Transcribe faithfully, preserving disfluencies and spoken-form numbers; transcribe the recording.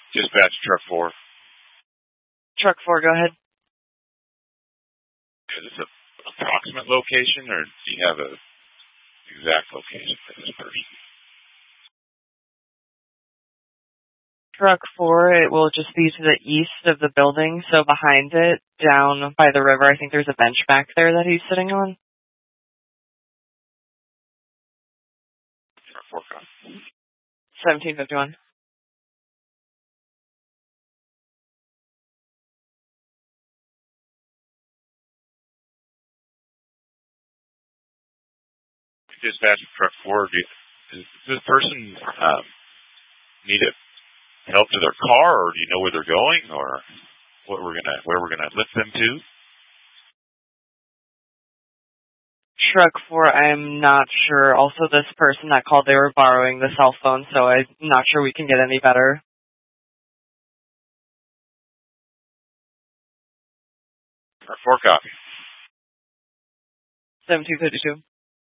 Dispatch truck four. Truck four, go ahead. Is this an approximate location, or do you have a exact location for this person? Truck four, it will just be to the east of the building, so behind it, down by the river, I think there's a bench back there that he's sitting on. Truck four, con. seventeen fifty-one. Dispatch truck four, do you, does this person um, need a help to their car, or do you know where they're going, or what we're gonna where we're gonna lift them to? Truck four, I'm not sure. Also, this person that called, they were borrowing the cell phone, so I'm not sure we can get any better. Truck four, copy. seventeen fifty-two.